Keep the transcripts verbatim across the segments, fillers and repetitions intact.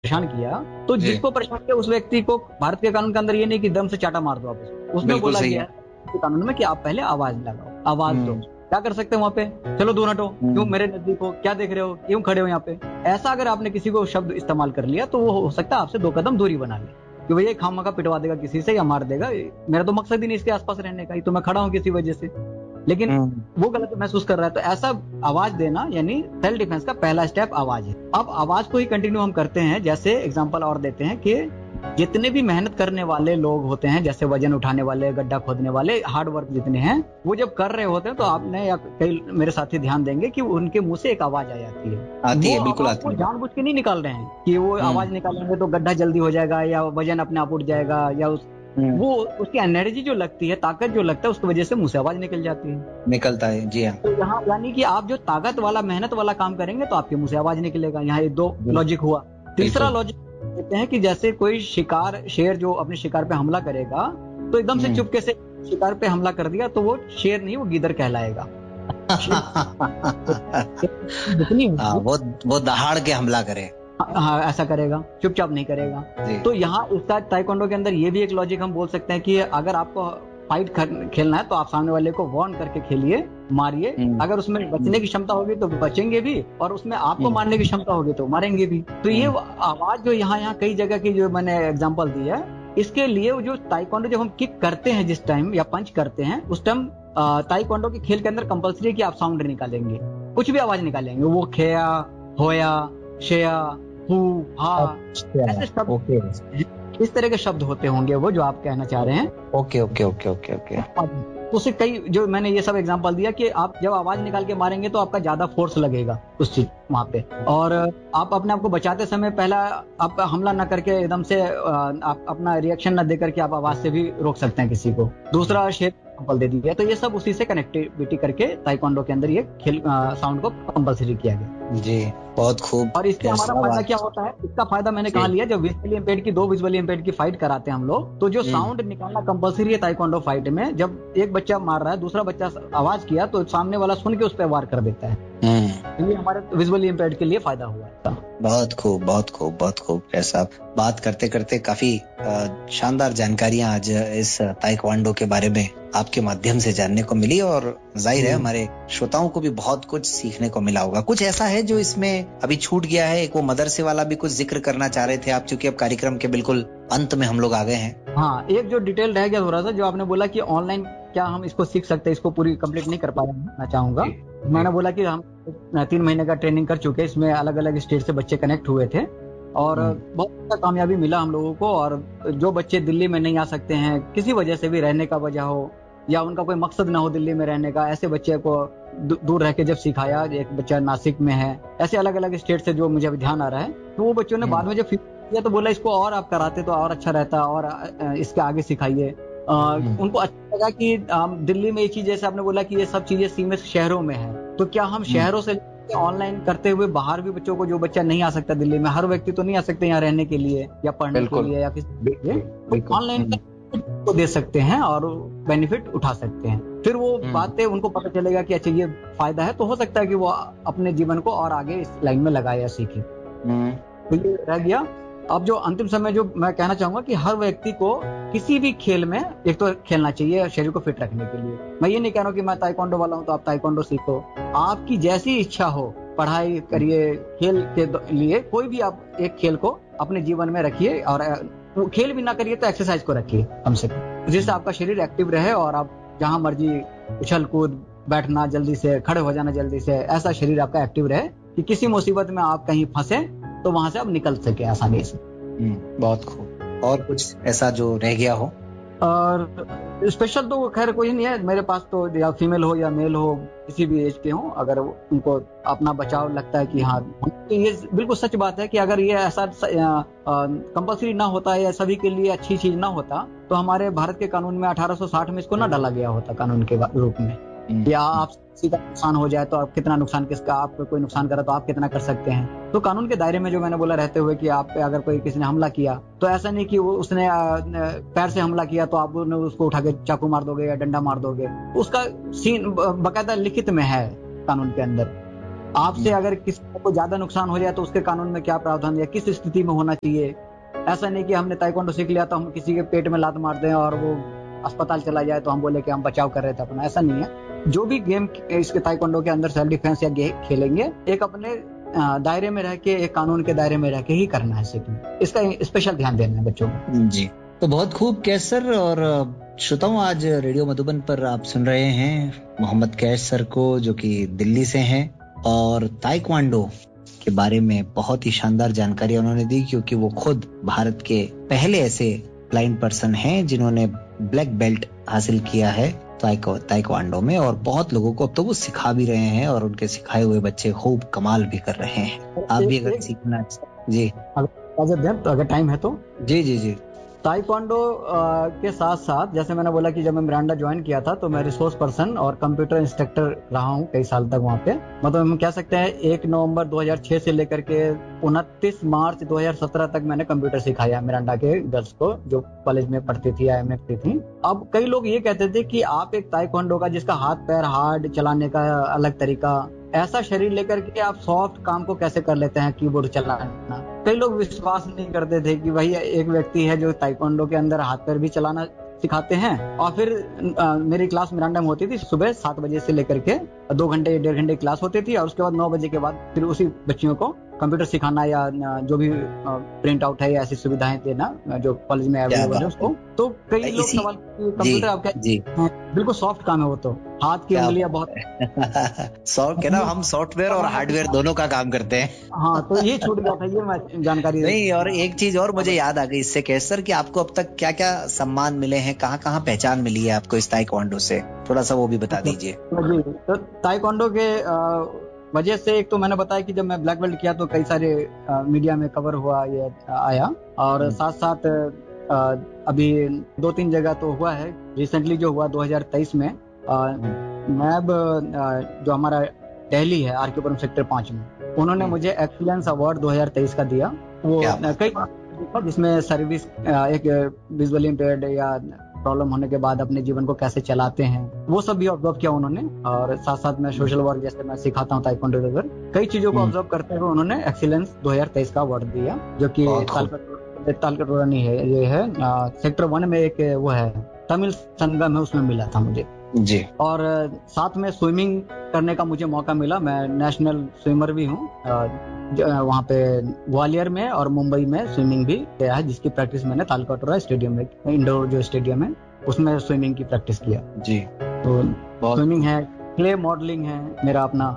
परेशान किया, तो जी। जिसको परेशान किया उस व्यक्ति को भारत के कानून के अंदर ये नहीं कि दम से चाटा मार दो आप उसको। उसमें बिल्कुल बोला सही गया है। है कानून में कि आप पहले आवाज लगाओ, आवाज दो। हम्म, क्या कर सकते हैं वहां पे? चलो दूर हटो, क्यों हम्म, मेरे नजदीक हो, क्या देख रहे हो, क्यों खड़े हो यहाँ पे? ऐसा अगर आपने किसी को शब्द इस्तेमाल कर लिया तो वो हो सकता है आपसे दो कदम दूरी बना ले कि भैया खामखा पिटवा देगा किसी से या मार देगा, मेरा तो मकसद ही नहीं इसके आसपास रहने का, ही तो मैं खड़ा हूँ किसी वजह से। लेकिन हम्म, वो गलत महसूस कर रहा है, तो ऐसा आवाज देना यानी सेल्फ डिफेंस का पहला स्टेप आवाज है। अब आवाज को ही कंटिन्यू हम करते हैं, जैसे एग्जांपल और देते हैं कि जितने भी मेहनत करने वाले लोग होते हैं, जैसे वजन उठाने वाले, गड्ढा खोदने वाले, हार्ड वर्क जितने हैं, वो जब कर रहे होते हैं तो आपने या कई मेरे साथी ध्यान देंगे कि उनके मुंह से एक आवाज आ जाती है। आती वो है, बिल्कुल आवाज आती वो है। जानबूझ के नहीं निकाल रहे हैं कि वो हम्म, आवाज निकालेंगे तो गड्ढा जल्दी हो जाएगा या वजन अपने आप उठ जाएगा, या उस हम्म, वो उसकी एनर्जी जो लगती है, ताकत जो लगता है, उसकी वजह से मुंह से आवाज निकल जाती है। निकलता है, जी हाँ। तो यहाँ यानी कि आप जो ताकत वाला, मेहनत वाला काम करेंगे तो आपके मुंह से आवाज निकलेगा। यहाँ ये दो बिल्कुल, लॉजिक हुआ। तीसरा बिल्कुल। लॉजिक कहते हैं कि जैसे कोई शिकार, शेर जो अपने शिकार पे हमला करेगा, तो एकदम से हम्म। चुपके से शिकार पे हमला कर दिया तो वो शेर नहीं, वो गीदड़ कहलाएगा। शेर जितनी हाँ, होगी, वो वो दहाड़ के हमला करे। हाँ ऐसा करेगा, चुपचाप नहीं करेगा। जी। तो यहाँ इसका ताइक्वांडो के अंदर ये भी एक लॉजिक हम बोल सकते हैं कि अगर आपको फाइट खेलना है तो आप सामने वाले को वार्न करके खेलिए, मारिए। हम्म, अगर उसमें बचने की क्षमता होगी तो बचेंगे भी, और उसमें आपको हम्म, मारने की क्षमता होगी तो मारेंगे भी। तो ये हम्म, आवाज जो यहाँ यहाँ कई जगह की जो मैंने एग्जांपल दी है, इसके लिए वो जो ताइक्वांडो जब हम किक करते हैं जिस टाइम या पंच करते हैं उस टाइम ताइक्वांडो के खेल के अंदर कंपलसरी है कि आप साउंड निकालेंगे, कुछ भी आवाज निकालेंगे, वो खेया, होया, शेया, हु, हा, ऐसे अच्छा, शब्द, ओके, इस तरह के शब्द होते होंगे वो जो आप कहना चाह रहे हैं। Okay, okay, okay, okay, okay. तो उससे कई, जो मैंने ये सब एग्जांपल दिया कि आप जब आवाज निकाल के मारेंगे तो आपका ज्यादा फोर्स लगेगा उस चीज वहां पे, और आप अपने आप को बचाते समय पहला आप हमला ना करके एकदम से आप अपना रिएक्शन ना दे करके आप आवाज से भी रोक सकते हैं किसी को। दूसरा शेर एग्जांपल दे दिया, तो ये सब उसी से कनेक्टिविटी करके ताइक्वांडो के अंदर ये खेल साउंड को कंपलसरी किया गया। जी, बहुत खूब। और इससे हमारा जैसा फायदा बात। क्या होता है? इसका फायदा मैंने कहा जी। लिया, जब विजुअली इम्पेयर्ड की दो विजुअली इम्पेयर्ड की फाइट कराते हैं हम लोग, तो जो हम्म, साउंड निकालना कंपलसरी है ताइक्वांडो फाइट में, जब एक बच्चा मार रहा है दूसरा बच्चा आवाज किया तो सामने वाला सुन के उस पर वार कर देता है। हम्म। ये हमारे विजुअली इम्पेयर्ड के लिए फायदा हुआ है। बहुत खूब, बहुत खूब, बहुत खूब। जैसा बात करते करते काफी अ, शानदार जानकारियां आज इस ताइक्वांडो के बारे में आपके माध्यम से जानने को मिली, और जाहिर है हमारे श्रोताओं को भी बहुत कुछ सीखने को मिला होगा। कुछ ऐसा है जो इसमें अभी छूट गया है? एक वो मदरसे वाला भी कुछ जिक्र करना चाह रहे थे आप, क्योंकि अब कार्यक्रम के बिल्कुल अंत में हम लोग आ गए हैं। हाँ, एक जो डिटेल रह गया थोड़ा सा, जो आपने बोला कि ऑनलाइन क्या हम इसको सीख सकते हैं, इसको पूरी कंप्लीट नहीं कर पाया मैं चाहूंगा। मैंने बोला कि हम तीन महीने का ट्रेनिंग कर चुके हैं, इसमें अलग अलग स्टेट से बच्चे कनेक्ट हुए थे और बहुत अच्छा कामयाबी मिला हम लोगों को। और जो बच्चे दिल्ली में नहीं आ सकते हैं, किसी वजह से भी, रहने का वजह हो या उनका कोई मकसद ना हो दिल्ली में रहने का, ऐसे बच्चे को दूर रह के जब सिखाया, एक बच्चा नासिक में है, ऐसे अलग अलग स्टेट से जो मुझे अभी ध्यान आ रहा है, तो वो बच्चों ने बाद में जब किया तो बोला इसको और आप कराते तो और अच्छा रहता, और इसके आगे सिखाइए। उनको अच्छा लगा कि दिल्ली में ये चीज, जैसे आपने बोला कि ये सब चीजें सीमित शहरों में है, तो क्या हम शहरों से ऑनलाइन करते हुए बाहर भी बच्चों को, जो बच्चा नहीं आ सकता दिल्ली में, हर व्यक्ति तो नहीं आ सकते यहाँ रहने के लिए या पढ़ने के लिए या किसी के लिए, तो ऑनलाइन को दे सकते हैं और बेनिफिट उठा सकते हैं। फिर वो बातें उनको पता चलेगा कि अच्छा ये फायदा है, तो हो सकता है कि वो अपने जीवन को और आगे इस लाइन में लगाए या सीखे। तो ये रह गया। अब जो अंतिम समय जो मैं कहना चाहूंगा कि हर व्यक्ति को किसी भी खेल में एक तो खेलना चाहिए शरीर को फिट रखने के लिए। मैं ये नहीं कह रहा हूँ कि मैं ताइक्वांडो वाला हूँ तो आप ताइक्वांडो सीखो, आपकी जैसी इच्छा हो, पढ़ाई करिए, खेल के लिए कोई भी आप एक खेल को अपने जीवन में रखिए, और खेल भी ना करिए तो एक्सरसाइज को रखिए कम से कम, जिससे आपका शरीर एक्टिव रहे और आप जहां मर्जी उछल कूद, बैठना जल्दी से, खड़े हो जाना जल्दी से, ऐसा शरीर आपका एक्टिव रहे कि किसी मुसीबत में आप कहीं फंसे तो वहां से आप निकल सके आसानी से। बहुत खूब। और कुछ ऐसा जो रह गया हो? और स्पेशल तो खैर कोई नहीं है मेरे पास, तो या फीमेल हो या मेल हो, किसी भी एज के हो, अगर उनको अपना बचाव लगता है कि हाँ, तो ये बिल्कुल सच बात है कि अगर ये ऐसा कंपल्सरी ना होता या सभी के लिए अच्छी चीज ना होता, तो हमारे भारत के कानून में अठारह सौ साठ में इसको ना डाला गया होता कानून के रूप में, या आप किसी का नुकसान हो जाए तो आप कितना नुकसान, किसका आपको कोई नुकसान करा तो आप कितना कर सकते हैं। तो कानून के दायरे में जो मैंने बोला रहते हुए कि आप पे अगर कोई किसी ने हमला किया तो ऐसा नहीं कि वो उसने पैर से हमला किया तो आप उसको उठा के चाकू मार दोगे या डंडा मार दोगे, उसका सीन बकायदा लिखित में है कानून के अंदर आपसे अगर किसी को ज्यादा नुकसान हो जाए तो उसके कानून में क्या प्रावधान या किस स्थिति में होना चाहिए। ऐसा नहीं कि हमने ताइक्वांडो सीख लिया तो हम किसी के पेट में लात मार दें और वो अस्पताल चला जाए तो हम बोले कि हम बचाव कर रहे थे अपना। ऐसा नहीं है। जो भी गेम इसके ताइक्वांडो के अंदर सेल्फ डिफेंस या गेम खेलेंगे, एक अपने दायरे में रह के, एक कानून के दायरे में रह के ही करना है सीखना। इसका स्पेशल ध्यान देना है बच्चों को। जी, तो बहुत खूब कैश सर। और श्रोताओं, आज रेडियो मधुबन पर आप सुन रहे हैं मोहम्मद कैश सर को, जो कि दिल्ली से हैं और ताइक्वांडो के बारे में बहुत ही शानदार जानकारी उन्होंने दी, क्योंकि वो खुद भारत के पहले ऐसे ब्लाइंड पर्सन हैं जिन्होंने ब्लैक बेल्ट हासिल किया है ताइक्वांडो में, और बहुत लोगों को अब तो वो सिखा भी रहे हैं और उनके सिखाए हुए बच्चे खूब कमाल भी कर रहे हैं। आप भी अगर सीखना जी अगर टाइम है तो जी जी जी ताइक्वांडो के साथ साथ, जैसे मैंने बोला कि जब मैं मिरांडा ज्वाइन किया था तो मैं रिसोर्स पर्सन और कंप्यूटर इंस्ट्रक्टर रहा हूँ कई साल तक वहाँ पे। मतलब हम कह सकते हैं एक नवंबर दो हज़ार छह से लेकर के उनतीस मार्च दो हज़ार सत्रह तक मैंने कंप्यूटर सिखाया मिरांडा के गर्ल्स को, जो कॉलेज में पढ़ती थी या एम ए करती थी। अब कई लोग ये कहते थे कि आप एक ताइक्वांडो का, जिसका हाथ पैर हार्ड, चलाने का अलग तरीका, ऐसा शरीर लेकर के आप सॉफ्ट काम को कैसे कर लेते हैं, कीबोर्ड चलाना। कई लोग विश्वास नहीं करते थे कि भाई एक व्यक्ति है जो ताइक्वांडो के अंदर हाथ पैर भी चलाना सिखाते हैं। और फिर आ, मेरी क्लास मिरांडा में होती थी, सुबह सात बजे से लेकर के दो घंटे डेढ़ घंटे क्लास होती थी, और उसके बाद नौ बजे के बाद फिर उसी बच्चियों को कंप्यूटर सिखाना या जो भी प्रिंट आउट है या ऐसी सुविधाएं देना जो कॉलेज में अवेलेबल है उसको। तो कई लोग सवाल, कंप्यूटर आप क्या, बिल्कुल सॉफ्ट काम है वो, तो हाथ की उंगलियां बहुत सॉफ्ट है ना। हम सॉफ्टवेयर और हार्डवेयर दोनों का काम करते हैं। हाँ, तो ये छूट गया था, ये मैं जानकारी नहीं। और एक चीज और मुझे याद आ गई इससे कैश सर, कि आपको अब तक क्या क्या सम्मान मिले हैं, कहाँ कहाँ पहचान मिली है आपको इस ताइक्वांडो से, थोड़ा सा वो भी बता दीजिए। जी, तो ताइक्वांडो के वजह से, एक तो मैंने बताया कि जब मैं ब्लैक बेल्ट किया तो कई सारे आ, मीडिया में कवर हुआ, ये आया, और साथ साथ आ, अभी दो तीन जगह तो हुआ है। रिसेंटली जो हुआ दो हज़ार तेईस में, नैब जो हमारा दिल्ली है आर के पुरम सेक्टर पांच में, उन्होंने मुझे एक्सीलेंस अवार्ड दो हज़ार तेईस का दिया। वो कई जिसमें सर्विस, एक विजुअली इम्पेयर्ड या प्रॉब्लम होने के बाद अपने जीवन को कैसे चलाते हैं, वो सब भी ऑब्जर्व किया उन्होंने। और साथ साथ मैं सोशल वर्क, जैसे मैं सिखाता हूँ ताइक्वांडो के अंदर, कई चीजों को ऑब्जर्व करते हुए उन्होंने एक्सीलेंस दो हज़ार तेईस का अवार्ड दिया, जो कि तालकटोरा नहीं है, ये है सेक्टर वन में एक वो है तमिल संगम है, उसमें मिला था मुझे जी। और साथ में स्विमिंग करने का मुझे मौका मिला। मैं नेशनल स्विमर भी हूँ, वहाँ पे ग्वालियर में और मुंबई में स्विमिंग भी किया है, जिसकी प्रैक्टिस मैंने तालकटोरा स्टेडियम में, इंडोर जो स्टेडियम है उसमें स्विमिंग की प्रैक्टिस किया जी। तो स्विमिंग है, क्ले मॉडलिंग है मेरा अपना,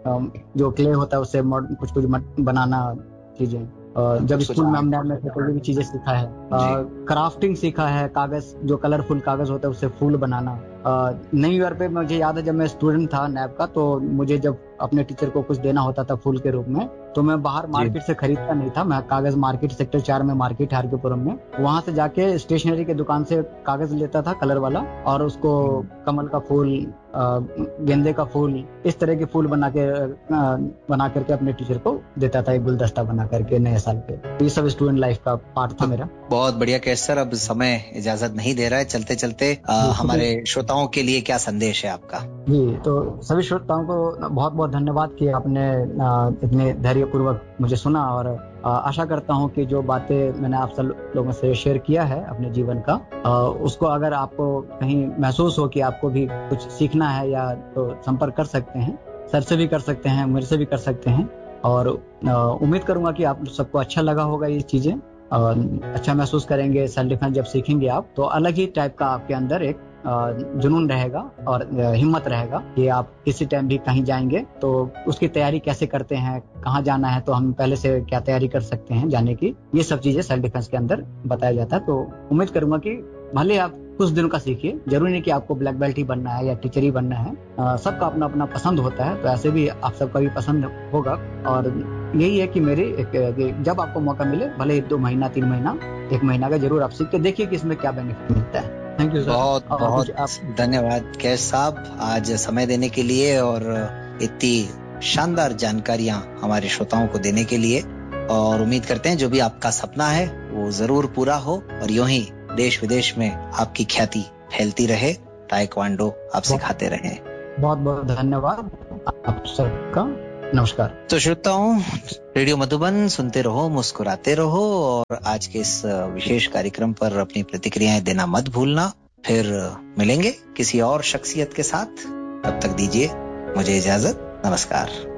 जो क्ले होता है उससे कुछ कुछ बनाना चीजें। जब स्कूल में हमने कोई भी चीजें सीखा है, क्राफ्टिंग सीखा है, कागज जो कलरफुल कागज होता है उससे फूल बनाना। न्यू ईयर पे मुझे याद है जब मैं स्टूडेंट था नैब का, तो मुझे जब अपने टीचर को कुछ देना होता था फूल के रूप में, तो मैं बाहर मार्केट से खरीदता नहीं था। मैं कागज मार्केट, सेक्टर चार में मार्केट है आरकेपुरम में, वहां से जाके स्टेशनरी के दुकान से कागज लेता था कलर वाला, और उसको कमल का फूल, गेंदे का फूल, इस तरह के फूल बना के बना करके अपने टीचर को देता था, एक गुलदस्ता बना करके नए साल पे। ये सब स्टूडेंट लाइफ का पार्ट था मेरा। बहुत बढ़िया कैश सर, अब समय इजाजत नहीं दे रहा है, चलते चलते आ, हमारे श्रोताओं के लिए क्या संदेश है आपका? जी, तो सभी श्रोताओं को बहुत बहुत धन्यवाद कि आपने इतने धैर्य पूर्वक मुझे सुना, और आशा करता हूं कि जो बातें मैंने आप सब लोगों से शेयर किया है अपने जीवन का, उसको अगर आपको कहीं महसूस हो कि आपको भी कुछ सीखना है, या तो संपर्क कर सकते हैं, सर से भी कर सकते हैं, मेरे से भी कर सकते हैं। और उम्मीद करूंगा कि आप सबको अच्छा लगा होगा ये चीजें, अच्छा महसूस करेंगे। सेल्फ डिफेंस जब सीखेंगे आप, तो अलग ही टाइप का आपके अंदर एक जुनून रहेगा और हिम्मत रहेगा कि आप किसी टाइम भी कहीं जाएंगे तो उसकी तैयारी कैसे करते हैं, कहाँ जाना है तो हम पहले से क्या तैयारी कर सकते हैं जाने की, ये सब चीजें सेल्फ डिफेंस के अंदर बताया जाता है। तो उम्मीद करूंगा कि भले आप कुछ दिनों का सीखिए, जरूरी नहीं कि आपको ब्लैक बेल्ट ही बनना है या टीचर ही बनना है, सबका अपना अपना पसंद होता है, तो ऐसे भी आप सबका भी पसंद होगा। और यही है कि मेरी एक, जब आपको मौका मिले, भले दो महीना तीन महीना एक महीना का, जरूर आप सीख के देखिए कि इसमें क्या बेनिफिट मिलता है। थैंक यू सर, बहुत बहुत धन्यवाद कैश साहब, आज समय देने के लिए और इतनी शानदार जानकारियां हमारे श्रोताओं को देने के लिए। और उम्मीद करते हैं जो भी आपका सपना है वो जरूर पूरा हो, और यूं ही देश विदेश में आपकी ख्याति फैलती रहे, ताइक्वांडो आप सिखाते रहें। बहुत बहुत धन्यवाद आप सबका, नमस्कार। तो श्रोताओं, रेडियो मधुबन सुनते रहो, मुस्कुराते रहो और आज के इस विशेष कार्यक्रम पर अपनी प्रतिक्रियाएं देना मत भूलना। फिर मिलेंगे किसी और शख्सियत के साथ, तब तक दीजिए मुझे इजाजत। नमस्कार।